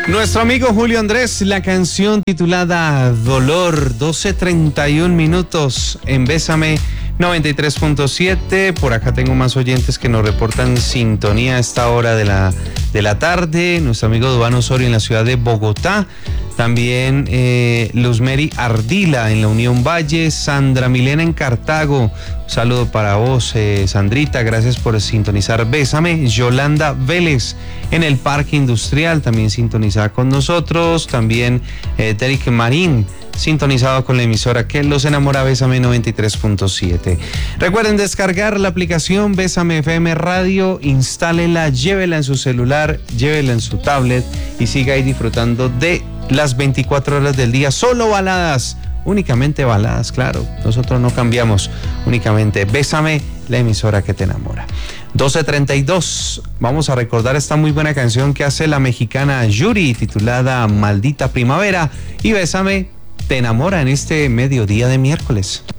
Nuestro amigo Julio Andrés, la canción titulada Dolor, 12:31 minutos en Bésame 93.7. Por acá tengo más oyentes que nos reportan sintonía a esta hora de la tarde. Nuestro amigo Duván Osorio en la ciudad de Bogotá. También Luzmeri Ardila en la Unión Valle. Sandra Milena en Cartago. Un saludo para vos, Sandrita. Gracias por sintonizar Bésame. Yolanda Vélez en el Parque Industrial, también sintonizada con nosotros. También Derek Marín, sintonizado con la emisora que los enamora, Bésame 93.7. Recuerden descargar la aplicación Bésame FM Radio, instálela, llévela en su celular, llévela en su tablet y siga ahí disfrutando de las 24 horas del día. Solo baladas, únicamente baladas, claro. Nosotros no cambiamos, únicamente Bésame, la emisora que te enamora. 12:32, vamos a recordar esta muy buena canción que hace la mexicana Yuri, titulada Maldita Primavera, y Bésame te enamora en este mediodía de miércoles.